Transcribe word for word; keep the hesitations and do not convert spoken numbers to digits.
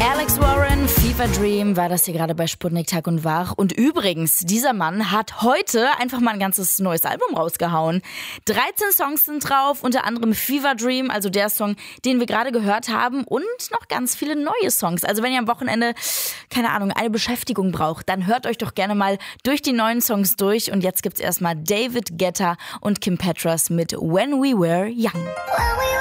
Alex Warren, Fever Dream war das hier gerade bei Sputnik Tag und Wach. Und übrigens, dieser Mann hat heute einfach mal ein ganzes neues Album rausgehauen. dreizehn Songs sind drauf, unter anderem Fever Dream, also der Song, den wir gerade gehört haben, und noch ganz viele neue Songs. Also wenn ihr am Wochenende, keine Ahnung, eine Beschäftigung braucht, dann hört euch doch gerne mal durch die neuen Songs durch. Und jetzt gibt's erstmal David Guetta und Kim Petras mit When We Were Young.